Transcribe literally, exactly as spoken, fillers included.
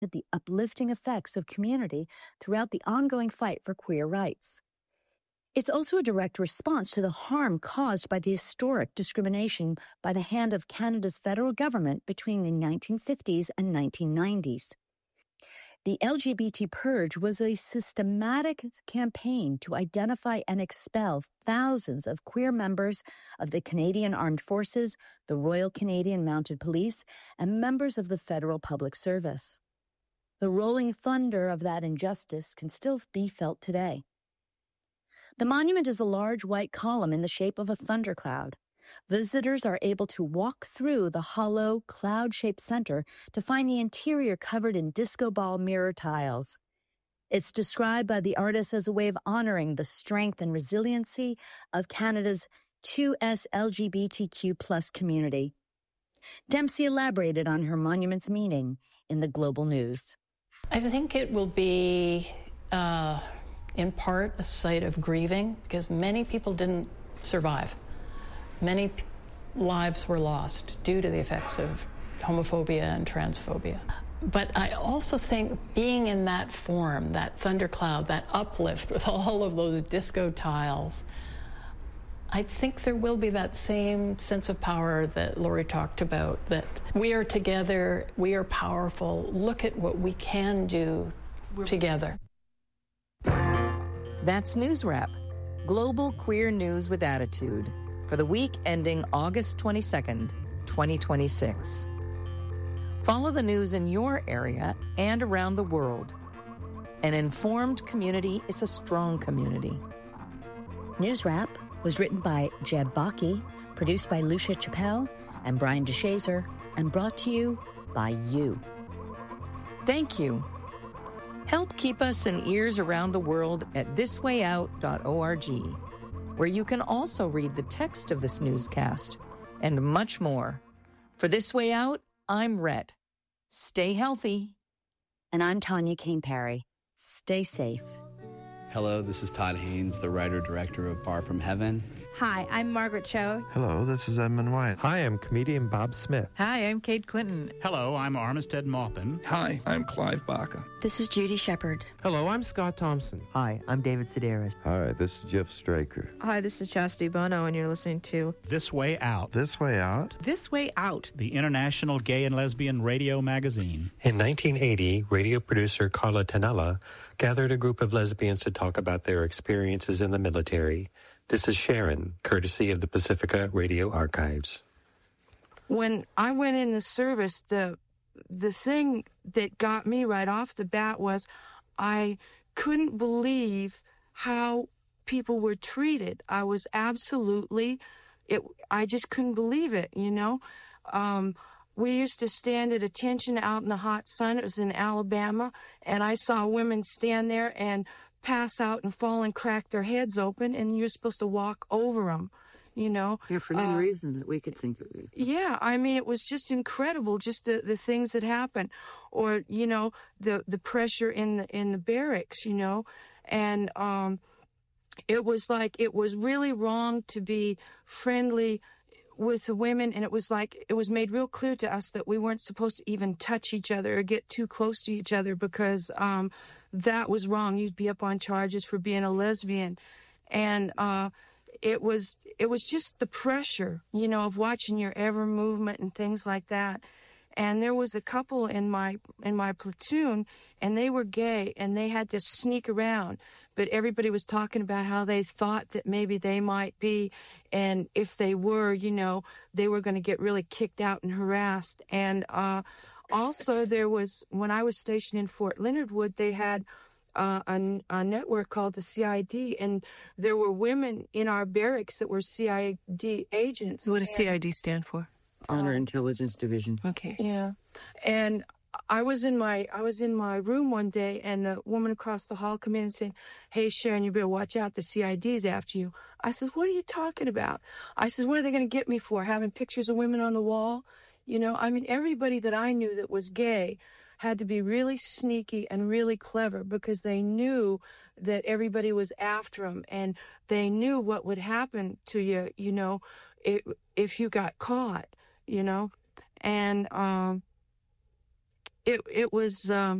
the uplifting effects of community throughout the ongoing fight for queer rights. It's also a direct response to the harm caused by the historic discrimination by the hand of Canada's federal government between the nineteen fifties and nineteen nineties. The L G B T Purge was a systematic campaign to identify and expel thousands of queer members of the Canadian Armed Forces, the Royal Canadian Mounted Police, and members of the Federal Public Service. The rolling thunder of that injustice can still be felt today. The monument is a large white column in the shape of a thundercloud. Visitors are able to walk through the hollow, cloud-shaped center to find the interior covered in disco ball mirror tiles. It's described by the artist as a way of honoring the strength and resiliency of Canada's two S L G B T Q plus community. Dempsey elaborated on her monument's meaning in the Global News. I think it will be, uh, in part, a site of grieving because many people didn't survive. Many p- lives were lost due to the effects of homophobia and transphobia. But I also think being in that form, that thundercloud, that uplift with all of those disco tiles, I think there will be that same sense of power that Lori talked about, that we are together, we are powerful, look at what we can do We're together. That's News Wrap, global queer news with attitude, for the week ending August twenty-second, twenty twenty-six. Follow the news in your area and around the world. An informed community is a strong community. News Wrap was written by Jeb Bakke, produced by Lucia Chappelle and Brian DeShazer, and brought to you by you. Thank you. Help keep us in ears around the world at this way out dot org, where you can also read the text of this newscast and much more. For This Way Out, I'm Rhett. Stay healthy. And I'm Tanya Kane Perry. Stay safe. Hello, this is Todd Haynes, the writer-director of Far From Heaven. Hi, I'm Margaret Cho. Hello, this is Edmund White. Hi, I'm comedian Bob Smith. Hi, I'm Kate Clinton. Hello, I'm Armistead Maupin. Hi, I'm Clive Barker. This is Judy Shepard. Hello, I'm Scott Thompson. Hi, I'm David Sedaris. Hi, this is Jeff Straker. Hi, this is Chastity Bono, and you're listening to This Way Out. This Way Out? This Way Out. The International Gay and Lesbian Radio Magazine. In nineteen eighty, radio producer Carla Tanella gathered a group of lesbians to talk about their experiences in the military. This is Sharon, courtesy of the Pacifica Radio Archives. When I went in the service, the the thing that got me right off the bat was I couldn't believe how people were treated. I was absolutely, it. I just couldn't believe it, you know. Um, we used to stand at attention out in the hot sun. It was in Alabama, and I saw women stand there and pass out and fall and crack their heads open, and you're supposed to walk over them, you know. Yeah, for no uh, reason that we could think of it. Yeah, I mean, it was just incredible, just the, the things that happened. Or, you know, the, the pressure in the, in the barracks, you know. And um, it was like, it was really wrong to be friendly with the women, and it was like, it was made real clear to us that we weren't supposed to even touch each other or get too close to each other because um, that was wrong. You'd be up on charges for being a lesbian. And uh, it was it was just the pressure, you know, of watching your every movement and things like that. And there was a couple in my in my platoon, and they were gay, and they had to sneak around. But everybody was talking about how they thought that maybe they might be, and if they were, you know, they were going to get really kicked out and harassed. And uh, also there was, when I was stationed in Fort Leonard Wood, they had uh, a, a network called the C I D, and there were women in our barracks that were C I D agents. What does C I D stand for? Counterintelligence Division. Okay. Yeah. And I was in my I was in my room one day, and the woman across the hall came in and said, "Hey, Sharon, you better watch out. The C I D's after you." I said, "What are you talking about?" I said, "What are they going to get me for? Having pictures of women on the wall?" You know, I mean, everybody that I knew that was gay had to be really sneaky and really clever because they knew that everybody was after them, and they knew what would happen to you, you know, if, if you got caught, you know. And um, it it was. Um,